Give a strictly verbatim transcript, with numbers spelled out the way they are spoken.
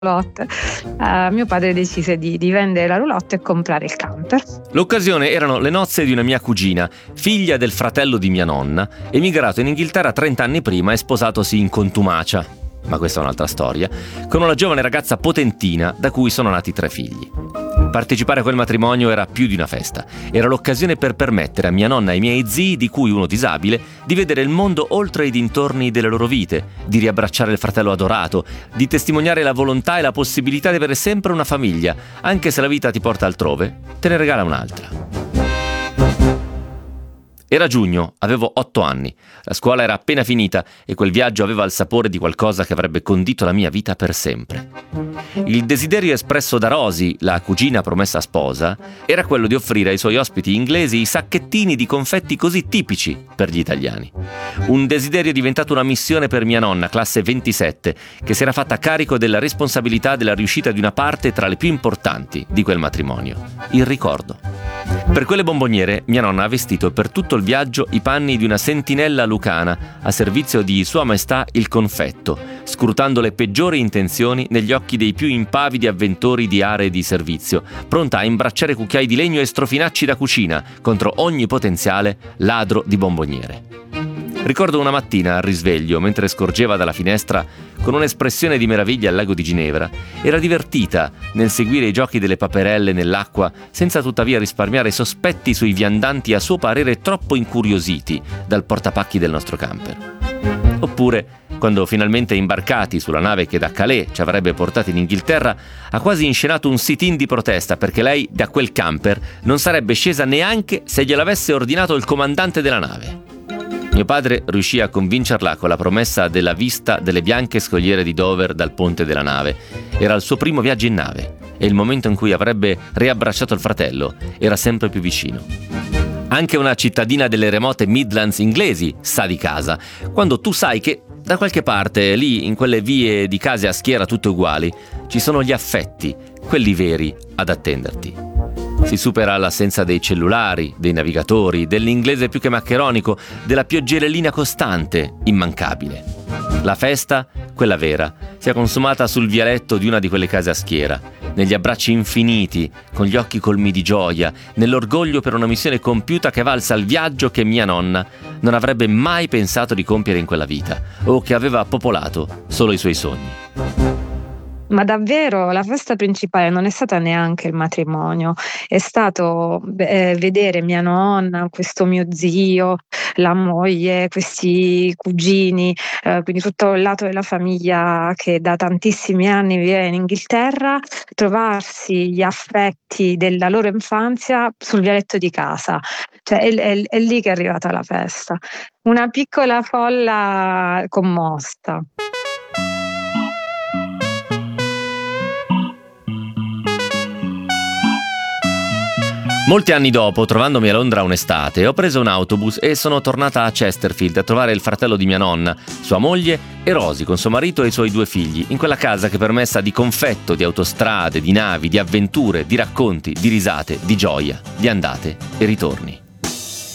roulotte, eh, mio padre decise di, di vendere la roulotte e comprare il camper. L'occasione erano le nozze di una mia cugina, figlia del fratello di mia nonna, emigrato in Inghilterra trent'anni prima e sposatosi in contumacia, ma questa è un'altra storia, con una giovane ragazza potentina da cui sono nati tre figli. Partecipare a quel matrimonio era più di una festa. Era l'occasione per permettere a mia nonna e ai miei zii, di cui uno disabile, di vedere il mondo oltre i dintorni delle loro vite, di riabbracciare il fratello adorato, di testimoniare la volontà e la possibilità di avere sempre una famiglia, anche se la vita ti porta altrove, te ne regala un'altra. Era giugno, avevo otto anni, la scuola era appena finita e quel viaggio aveva il sapore di qualcosa che avrebbe condito la mia vita per sempre. Il desiderio espresso da Rosie, la cugina promessa sposa, era quello di offrire ai suoi ospiti inglesi i sacchettini di confetti così tipici per gli italiani. Un desiderio diventato una missione per mia nonna, classe ventisette, che si era fatta carico della responsabilità della riuscita di una parte tra le più importanti di quel matrimonio, il ricordo. Per quelle bomboniere mia nonna ha vestito per tutto il viaggio i panni di una sentinella lucana a servizio di Sua Maestà il Confetto, scrutando le peggiori intenzioni negli occhi dei più impavidi avventori di aree di servizio, pronta a imbracciare cucchiai di legno e strofinacci da cucina contro ogni potenziale ladro di bomboniere. Ricordo una mattina al risveglio, mentre scorgeva dalla finestra con un'espressione di meraviglia al lago di Ginevra, era divertita nel seguire i giochi delle paperelle nell'acqua, senza tuttavia risparmiare sospetti sui viandanti a suo parere troppo incuriositi dal portapacchi del nostro camper. Oppure, quando finalmente imbarcati sulla nave che da Calais ci avrebbe portati in Inghilterra, ha quasi inscenato un sit-in di protesta perché lei da quel camper non sarebbe scesa neanche se gliel'avesse ordinato il comandante della nave. Mio padre riuscì a convincerla con la promessa della vista delle bianche scogliere di Dover dal ponte della nave. Era il suo primo viaggio in nave e il momento in cui avrebbe riabbracciato il fratello era sempre più vicino. Anche una cittadina delle remote Midlands inglesi sa di casa, quando tu sai che da qualche parte, lì, in quelle vie di case a schiera tutte uguali, ci sono gli affetti, quelli veri, ad attenderti. Si supera l'assenza dei cellulari, dei navigatori, dell'inglese più che maccheronico, della pioggerellina costante, immancabile. La festa, quella vera, si è consumata sul vialetto di una di quelle case a schiera, negli abbracci infiniti, con gli occhi colmi di gioia, nell'orgoglio per una missione compiuta che valsa il viaggio che mia nonna non avrebbe mai pensato di compiere in quella vita, o che aveva popolato solo i suoi sogni. Ma davvero la festa principale non è stata neanche il matrimonio, è stato eh, vedere mia nonna, questo mio zio, la moglie, questi cugini, eh, quindi tutto il lato della famiglia che da tantissimi anni vive in Inghilterra, trovarsi gli affetti della loro infanzia sul vialetto di casa. Cioè è, è, è lì che è arrivata la festa. Una piccola folla commossa. Molti anni dopo, trovandomi a Londra un'estate, ho preso un autobus e sono tornata a Chesterfield a trovare il fratello di mia nonna, sua moglie e Rosie con suo marito e i suoi due figli, in quella casa che per me sa di confetto, di autostrade, di navi, di avventure, di racconti, di risate, di gioia, di andate e ritorni.